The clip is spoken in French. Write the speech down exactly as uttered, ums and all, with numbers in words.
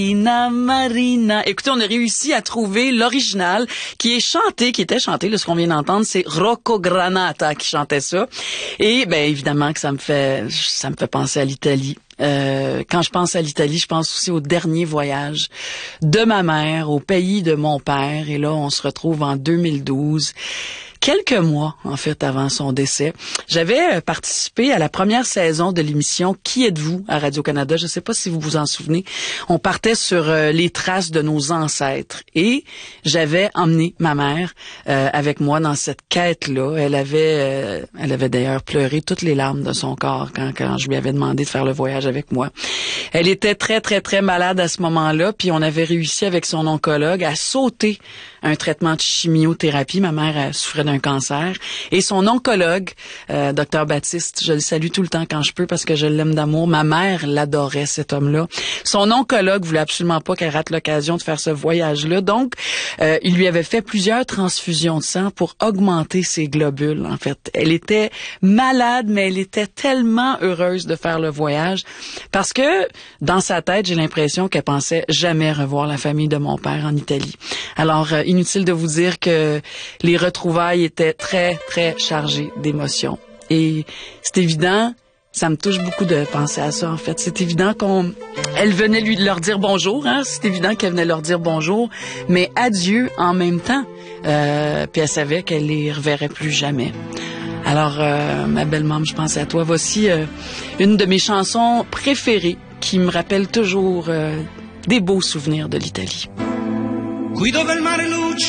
Marina, Marina. Écoutez, on a réussi à trouver l'original qui est chanté, qui était chanté, là, ce qu'on vient d'entendre, c'est Rocco Granata qui chantait ça. Et, ben, évidemment que ça me fait, ça me fait penser à l'Italie. Euh, quand je pense à l'Italie, je pense aussi au dernier voyage de ma mère au pays de mon père. Et là, on se retrouve en deux mille douze. Quelques mois, en fait, avant son décès. J'avais participé à la première saison de l'émission « Qui êtes-vous » à Radio-Canada. Je ne sais pas si vous vous en souvenez. On partait sur euh, les traces de nos ancêtres. Et j'avais emmené ma mère euh, avec moi dans cette quête-là. Elle avait euh, elle avait d'ailleurs pleuré toutes les larmes de son corps quand, quand je lui avais demandé de faire le voyage avec moi. Elle était très, très, très malade à ce moment-là. Puis on avait réussi avec son oncologue à sauter un traitement de chimiothérapie. Ma mère elle souffrait d'un cancer. Et son oncologue, euh, docteur Baptiste, je le salue tout le temps quand je peux parce que je l'aime d'amour. Ma mère l'adorait, cet homme-là. Son oncologue voulait absolument pas qu'elle rate l'occasion de faire ce voyage-là. Donc, euh, il lui avait fait plusieurs transfusions de sang pour augmenter ses globules, en fait. Elle était malade, mais elle était tellement heureuse de faire le voyage parce que, dans sa tête, j'ai l'impression qu'elle pensait jamais revoir la famille de mon père en Italie. Alors, euh, inutile de vous dire que les retrouvailles étaient très, très chargées d'émotions. Et c'est évident, ça me touche beaucoup de penser à ça, en fait. C'est évident qu'on, elle venait lui leur dire bonjour, hein. C'est évident qu'elle venait leur dire bonjour, mais adieu en même temps. Euh, puis elle savait qu'elle les reverrait plus jamais. Alors, euh, ma belle-maman, je pense à toi. Voici euh, une de mes chansons préférées qui me rappelle toujours euh, des beaux souvenirs de l'Italie. Qui dove il mare luce